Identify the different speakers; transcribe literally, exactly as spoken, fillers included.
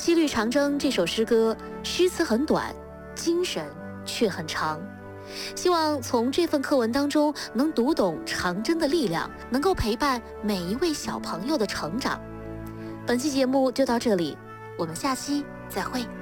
Speaker 1: 西律长征》这首诗歌诗词很短，精神却很长。希望从这份课文当中能读懂长征的力量，能够陪伴每一位小朋友的成长。本期节目就到这里，我们下期再会。